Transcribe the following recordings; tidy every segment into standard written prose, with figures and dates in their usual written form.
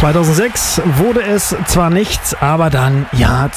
2006 wurde es zwar nichts, aber dann Jahr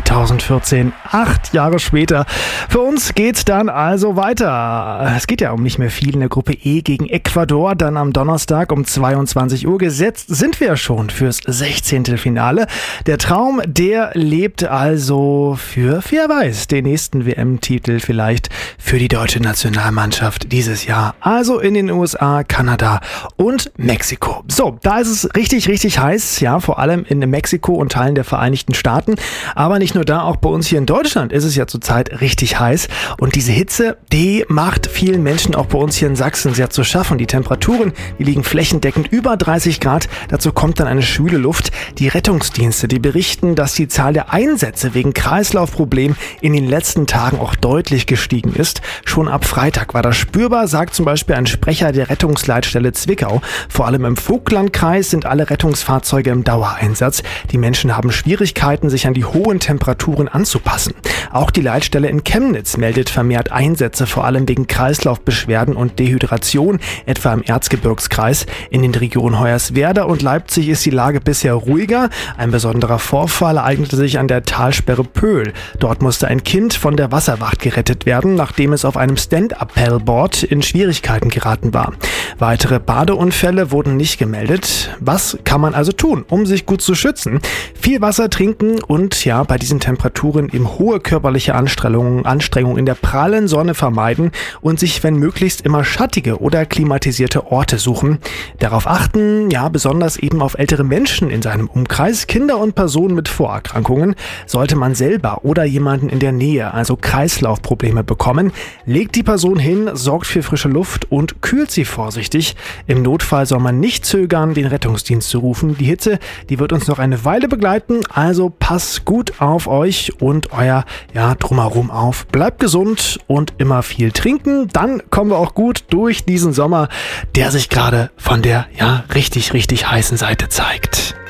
2014, 8 Jahre später. Für uns geht's dann also weiter. Es geht ja um nicht mehr viel in der Gruppe E gegen Ecuador. Dann am Donnerstag um 22 Uhr gesetzt sind wir schon fürs 16. Finale. Der Traum, der lebt also für, wer weiß, den nächsten WM-Titel vielleicht für die deutsche Nationalmannschaft dieses Jahr. Also in den USA, Kanada und Mexiko. So, da ist es richtig heiß, ja, vor allem in Mexiko und Teilen der Vereinigten Staaten. Aber nicht nur da, auch bei uns hier in Deutschland ist es ja zurzeit richtig heiß. Und diese Hitze, die macht vielen Menschen auch bei uns hier in Sachsen sehr zu schaffen. Die Temperaturen, die liegen flächendeckend über 30 Grad. Dazu kommt dann eine schwüle Luft. Die Rettungsdienste, die berichten, dass die Zahl der Einsätze wegen Kreislaufproblemen in den letzten Tagen auch deutlich gestiegen ist. Schon ab Freitag war das spürbar, sagt zum Beispiel ein Sprecher der Rettungsleitstelle Zwickau. Vor allem im Vogtlandkreis sind alle Rettungsfahrzeuge im Dauereinsatz. Die Menschen haben Schwierigkeiten, sich an die hohen Temperaturen anzupassen. Auch die Leitstelle in Chemnitz meldet vermehrt Einsätze, vor allem wegen Kreislaufbeschwerden und Dehydration, etwa im Erzgebirgskreis. In den Regionen Hoyerswerda und Leipzig ist die Lage bisher ruhiger. Ein besonderer Vorfall ereignete sich an der Talsperre Pöhl. Dort musste ein Kind von der Wasserwacht gerettet werden, nachdem es auf einem Stand-Up-Paddleboard in Schwierigkeiten geraten war. Weitere Badeunfälle wurden nicht gemeldet. Was kann man also tun, um sich gut zu schützen? Viel Wasser trinken und ja, bei diesen Temperaturen eben hohe körperliche Anstrengung in der prallen Sonne vermeiden und sich, wenn möglichst, immer schattige oder klimatisierte Orte suchen. Darauf achten, ja, besonders eben auf ältere Menschen in seinem Umkreis, Kinder und Personen mit Vorerkrankungen. Sollte man selber oder jemanden in der Nähe, also Kreislaufprobleme bekommen, legt die Person hin, sorgt für frische Luft und kühlt sie vorsichtig. Im Notfall soll man nicht zögern, den Rettungsdienst zu rufen. Die Hitze, die wird uns noch eine Weile begleiten, also passt gut auf euch und euer Drumherum auf. Bleibt gesund und immer viel trinken, dann kommen wir auch gut durch diesen Sommer, der sich gerade von der richtig heißen Seite zeigt.